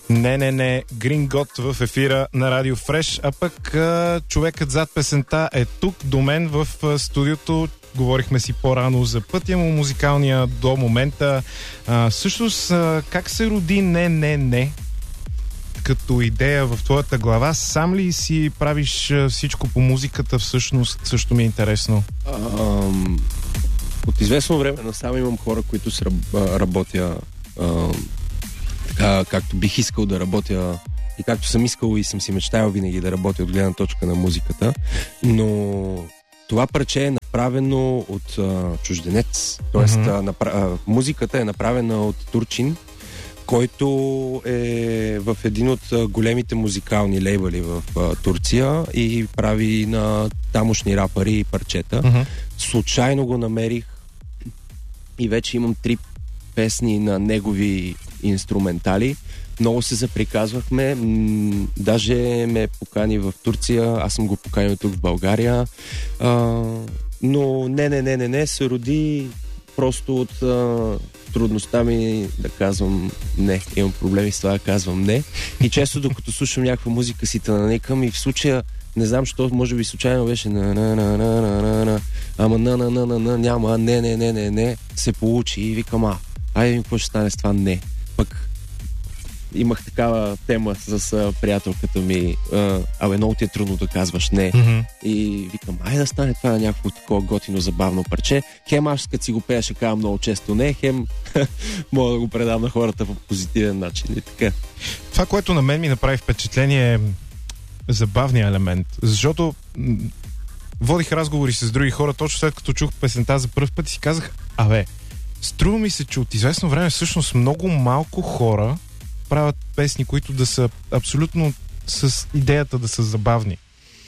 Не, Green God в ефира на Радио Фреш, а пък човекът зад песента е тук до мен в студиото. Говорихме си по-рано за пътя му музикалния до момента. Всъщност, как се роди Не като идея в твоята глава? Сам ли си правиш всичко по музиката всъщност? Също ми е интересно. От известно време насам имам хора, които работя така, както бих искал да работя и както съм искал и съм си мечтаял винаги да работя от гледна точка на музиката, но това парче е направено от чужденец, т.е. Музиката е направена от турчин, който е в един от големите музикални лейбъли в Турция и прави на тамошни рапъри и парчета. Случайно го намерих и вече имам 3 песни на негови инструментали. Много се заприказвахме. Даже ме покани в Турция, аз съм го поканил тук в България. Но не се роди просто от трудността ми да казвам не. Имам проблеми с това да казвам не. И често докато слушам някаква музика си наникам и в случая не знам, що може би случайно беше ама няма, не, се получи и викам, айде какво ще стане с това не. Пък имах такава тема с приятелката ми, много ти е трудно да казваш не. И викам, айде да стане това някакво такова готино, забавно парче. Хем аз като си го пея ще казвам много често не, хем мога да го предам на хората по позитивен начин и така. Това, което на мен ми направи впечатление е забавния елемент, защото водих разговори с други хора, точно след като чух песента за първ път и си казах, струва ми се, че от известно време всъщност много малко хора правят песни, които да са абсолютно с идеята да са забавни.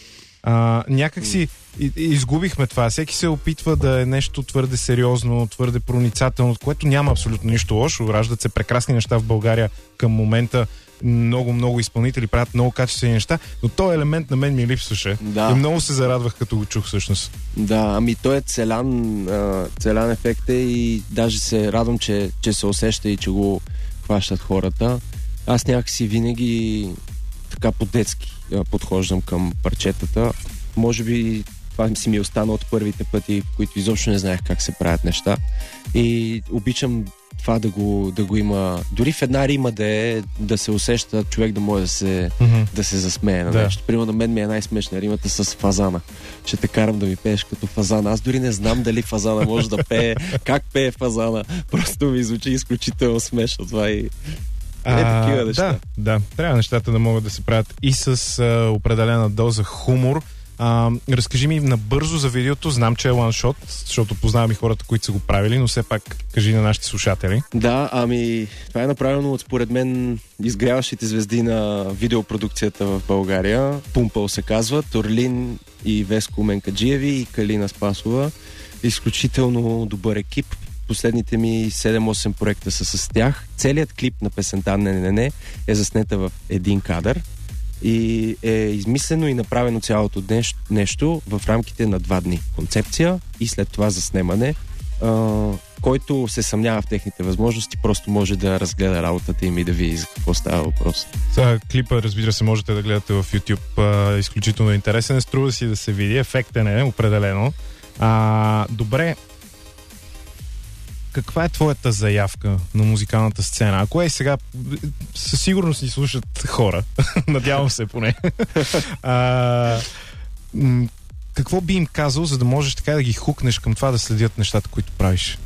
Някак си изгубихме това. Всеки се опитва да е нещо твърде сериозно, твърде проницателно, от което няма абсолютно нищо лошо. Раждат се прекрасни неща в България към момента. Много изпълнители правят много качествени неща, но този елемент на мен ми липсваше. Да. И много се зарадвах, като го чух всъщност. Да, той е целян ефект и даже се радвам, че се усеща и че го хващат хората. Аз някакси винаги така по-детски подхождам към парчетата. Може би това си ми остана от първите пъти, в които изобщо не знаех как се правят неща. И обичам това да го има. Дори в една рима да се усеща човек да може да се засмее на нещо. Примерно на мен ми е най-смешна римата с фазана. Ще те карам да ми пееш като фазана. Аз дори не знам дали фазана може да пее. Как пее фазана? Просто ми звучи изключително смешно това и такива неща. Да. Трябва нещата да могат да се правят и с определена доза хумор. Разкажи ми набързо за видеото. Знам, че е ланшот, защото познавам и хората, които са го правили, но все пак кажи на нашите слушатели. Да, това е направено от, според мен, изгряващите звезди на видеопродукцията в България. Пумпъл се казва, Торлин и Веско Менкаджиеви и Калина Спасова. Изключително добър екип. Последните ми 7-8 проекта са с тях. Целият клип на песента Не е заснета в един кадър и е измислено и направено цялото нещо в рамките на 2 дни. Концепция и след това заснемане. Който се съмнява в техните възможности, просто може да разгледа работата им и да види за какво става въпрос. Клипа, разбира се, можете да гледате в YouTube. Изключително интересен. Струва си да се види. Ефектен е, определено. Добре. Каква е твоята заявка на музикалната сцена? Ако сега със сигурност ни слушат хора, надявам се поне. Какво би им казал, за да можеш така да ги хукнеш към това да следят нещата, които правиш?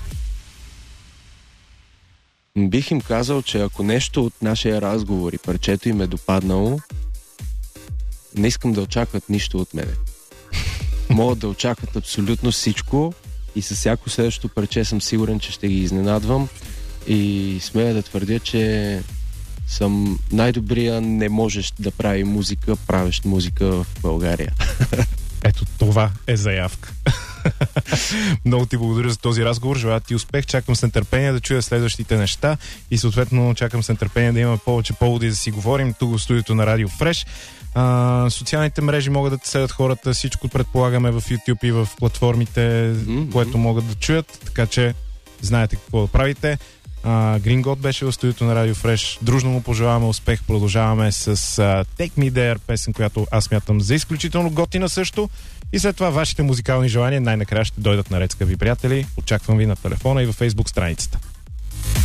Бих им казал, че ако нещо от нашия разговор и парчето им е допаднало, не искам да очакват нищо от мене. Могат да очакват абсолютно всичко и със всяко следващото парче съм сигурен, че ще ги изненадвам и смея да твърдя, че съм най-добрия не можеш да прави музика, правещ музика в България. Ето това е заявка. Много ти благодаря за този разговор. Желая ти успех. Чакам с нетърпение да чуя следващите неща и съответно чакам с нетърпение да имаме повече поводи да си говорим тук в студиото на Радио Фреш. Социалните мрежи могат да те следят хората. Всичко предполагаме в YouTube и в платформите, което могат да чуят. Така че знаете какво да правите. Green God беше в студиото на Radio Fresh. Дружно му пожелаваме успех. Продължаваме с Take Me There, песен, която аз смятам за изключително готина също. И след това вашите музикални желания най-накрая ще дойдат наред, скъпи приятели. Очаквам ви на телефона и във Facebook страницата.